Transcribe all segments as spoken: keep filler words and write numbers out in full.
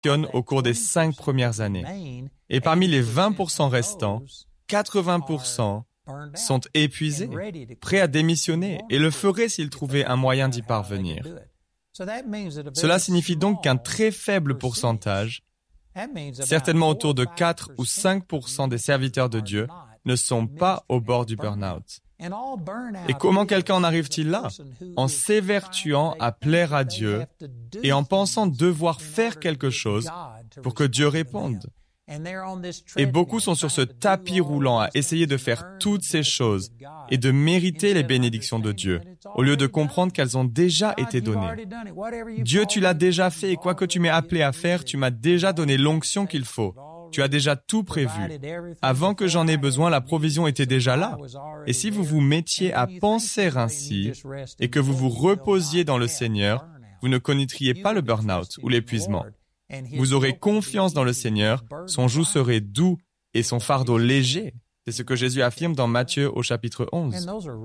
au cours des cinq premières années. Et parmi les vingt pour cent restants, quatre-vingts pour cent sont épuisés, prêts à démissionner et le feraient s'ils trouvaient un moyen d'y parvenir. Cela signifie donc qu'un très faible pourcentage, certainement autour de quatre ou cinq pour cent des serviteurs de Dieu, ne sont pas au bord du burn-out. Et comment quelqu'un en arrive-t-il là? En s'évertuant à plaire à Dieu et en pensant devoir faire quelque chose pour que Dieu réponde. Et beaucoup sont sur ce tapis roulant à essayer de faire toutes ces choses et de mériter les bénédictions de Dieu, au lieu de comprendre qu'elles ont déjà été données. Dieu, tu l'as déjà fait et quoi que tu m'aies appelé à faire, tu m'as déjà donné l'onction qu'il faut. Tu as déjà tout prévu. Avant que j'en ai besoin, la provision était déjà là. Et si vous vous mettiez à penser ainsi et que vous vous reposiez dans le Seigneur, vous ne connaîtriez pas le burn-out ou l'épuisement. Vous aurez confiance dans le Seigneur, son joug serait doux et son fardeau léger. C'est ce que Jésus affirme dans Matthieu au chapitre onze.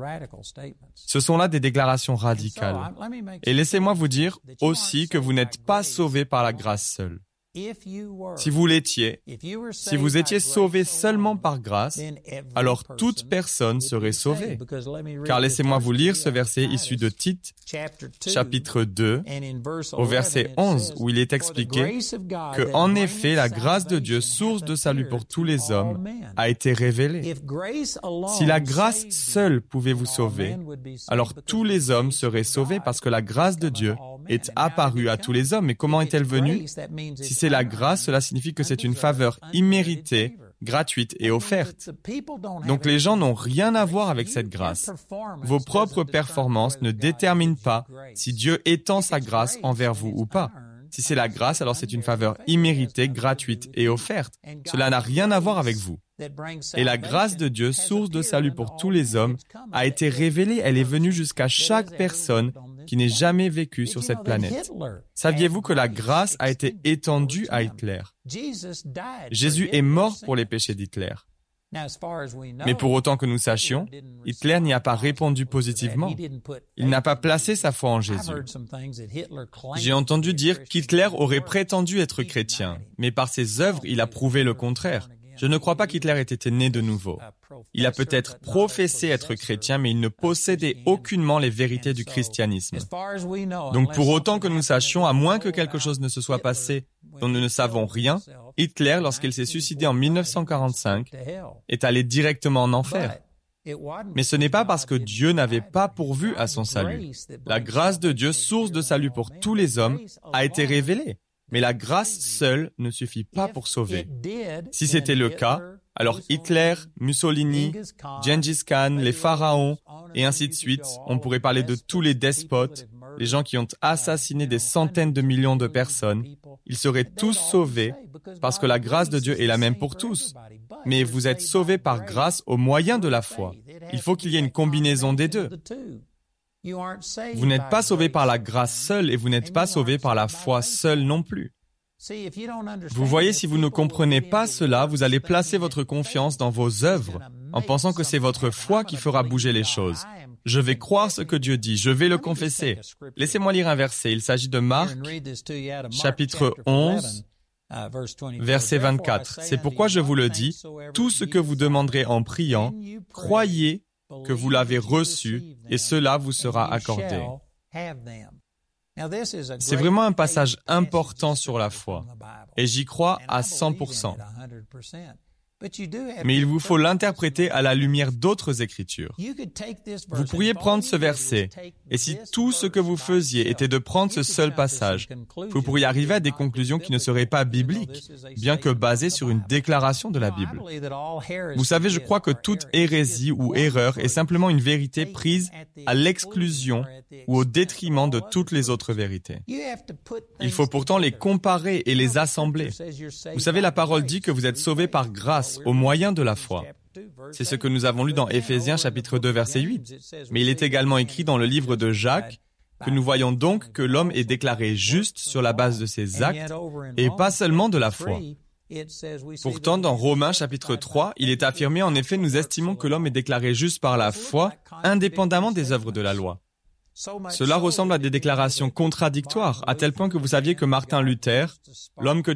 Ce sont là des déclarations radicales. Et laissez-moi vous dire aussi que vous n'êtes pas sauvés par la grâce seule. Si vous l'étiez, si vous étiez sauvés seulement par grâce, alors toute personne serait sauvée. Car laissez-moi vous lire ce verset issu de Tite, chapitre deux, au verset onze, où il est expliqué que, en effet, la grâce de Dieu, source de salut pour tous les hommes, a été révélée. Si la grâce seule pouvait vous sauver, alors tous les hommes seraient sauvés parce que la grâce de Dieu est apparue à tous les hommes. Mais comment est-elle venue? Si c'est la grâce, cela signifie que c'est une faveur imméritée, gratuite et offerte. Donc les gens n'ont rien à voir avec cette grâce. Vos propres performances ne déterminent pas si Dieu étend sa grâce envers vous ou pas. Si c'est la grâce, alors c'est une faveur imméritée, gratuite et offerte. Cela n'a rien à voir avec vous. Et la grâce de Dieu, source de salut pour tous les hommes, a été révélée. Elle est venue jusqu'à chaque personne qui n'ait jamais vécu sur cette planète. Saviez-vous que la grâce a été étendue à Hitler? Jésus est mort pour les péchés d'Hitler. Mais pour autant que nous sachions, Hitler n'y a pas répondu positivement. Il n'a pas placé sa foi en Jésus. J'ai entendu dire qu'Hitler aurait prétendu être chrétien, mais par ses œuvres, il a prouvé le contraire. Je ne crois pas qu'Hitler ait été né de nouveau. Il a peut-être professé être chrétien, mais il ne possédait aucunement les vérités du christianisme. Donc pour autant que nous sachions, à moins que quelque chose ne se soit passé dont nous ne savons rien, Hitler, lorsqu'il s'est suicidé en mille neuf cent quarante-cinq, est allé directement en enfer. Mais ce n'est pas parce que Dieu n'avait pas pourvu à son salut. La grâce de Dieu, source de salut pour tous les hommes, a été révélée. Mais la grâce seule ne suffit pas pour sauver. Si c'était le cas, alors Hitler, Mussolini, Gengis Khan, les pharaons, et ainsi de suite, on pourrait parler de tous les despotes, les gens qui ont assassiné des centaines de millions de personnes, ils seraient tous sauvés parce que la grâce de Dieu est la même pour tous. Mais vous êtes sauvés par grâce au moyen de la foi. Il faut qu'il y ait une combinaison des deux. Vous n'êtes pas sauvés par la grâce seule et vous n'êtes pas sauvés par la foi seule non plus. Vous voyez, si vous ne comprenez pas cela, vous allez placer votre confiance dans vos œuvres en pensant que c'est votre foi qui fera bouger les choses. Je vais croire ce que Dieu dit, je vais le confesser. Laissez-moi lire un verset, il s'agit de Marc, chapitre onze, verset vingt-quatre. C'est pourquoi je vous le dis, tout ce que vous demanderez en priant, croyez que vous l'avez reçu et cela vous sera accordé. C'est vraiment un passage important sur la foi et j'y crois à cent pour cent. Mais il vous faut l'interpréter à la lumière d'autres Écritures. Vous pourriez prendre ce verset, et si tout ce que vous faisiez était de prendre ce seul passage, vous pourriez arriver à des conclusions qui ne seraient pas bibliques, bien que basées sur une déclaration de la Bible. Vous savez, je crois que toute hérésie ou erreur est simplement une vérité prise à l'exclusion ou au détriment de toutes les autres vérités. Il faut pourtant les comparer et les assembler. Vous savez, la parole dit que vous êtes sauvés par grâce, au moyen de la foi. C'est ce que nous avons lu dans Éphésiens chapitre deux verset huit. Mais il est également écrit dans le livre de Jacques que nous voyons donc que l'homme est déclaré juste sur la base de ses actes et pas seulement de la foi. Pourtant, dans Romains chapitre trois, il est affirmé en effet, nous estimons que l'homme est déclaré juste par la foi, indépendamment des œuvres de la loi. Cela ressemble à des déclarations contradictoires, à tel point que vous saviez que Martin Luther, l'homme que